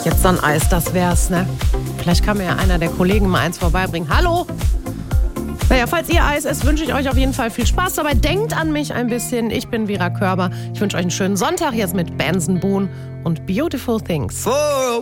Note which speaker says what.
Speaker 1: Jetzt so ein Eis, das wär's, ne? Vielleicht kann mir ja einer der Kollegen mal eins vorbeibringen. Hallo? Naja, falls ihr Eis esst, wünsche ich euch auf jeden Fall viel Spaß dabei. Denkt an mich ein bisschen. Ich bin Vera Körber. Ich wünsche euch einen schönen Sonntag jetzt mit Benson Boone und Beautiful Things.